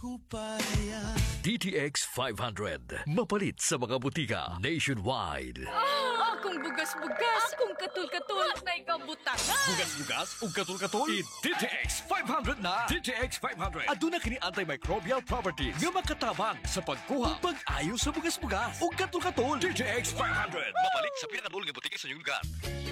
DTX 500. Mapalit sa mga butika nationwide. Akong bugas-bugas, akong katul-katul, may kabutangan. Bugas-bugas o katul-katul? I-DTX 500 na! DTX 500. Aduna kini antimicrobial properties nga makatabang sa pagkuha ug pag-ayo sa bugas-bugas o katul-katul. DTX 500. Mapalit sa pinakadul nga butika sa inyong lugar.